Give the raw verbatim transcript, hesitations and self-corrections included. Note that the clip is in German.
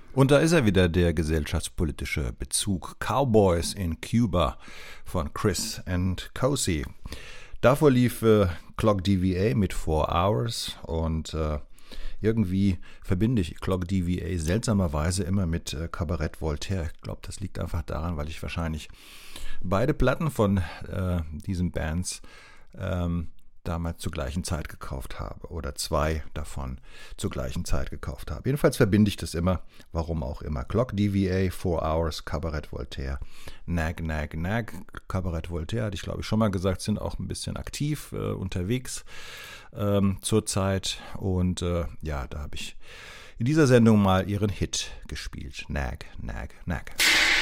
Und da ist er wieder, der gesellschaftspolitische Bezug. Cowboys in Cuba von Chris and Cozy. Davor lief äh, Clock D V A mit Four Hours und äh, irgendwie verbinde ich Clock D V A seltsamerweise immer mit äh, Cabaret Voltaire. Ich glaube, das liegt einfach daran, weil ich wahrscheinlich beide Platten von äh, diesen Bands ähm, damals zur gleichen Zeit gekauft habe oder zwei davon zur gleichen Zeit gekauft habe. Jedenfalls verbinde ich das immer, warum auch immer. Clock D V A, Four Hours, Cabaret Voltaire, Nag, Nag, Nag. Cabaret Voltaire, hatte ich glaube ich schon mal gesagt, sind auch ein bisschen aktiv äh, unterwegs ähm, zurzeit. Und äh, ja, da habe ich in dieser Sendung mal ihren Hit gespielt. Nag, Nag, Nag.